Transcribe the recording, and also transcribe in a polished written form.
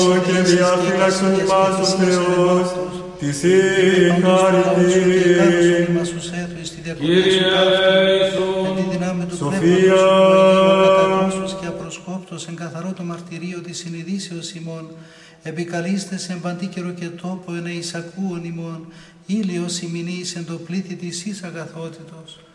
και διαφύλαξον ημάς ο Θεός, της η χάρητη. Κύριε Σοφία. Και απροσκόπτος εν καθαρό το μαρτυρίο της συνειδήσεως ημών, επικαλείστε σε παντή καιρο και τόπο εν εισακούων ημών, ήλιος ημινής εν το πλήθη της εις αγαθότητος.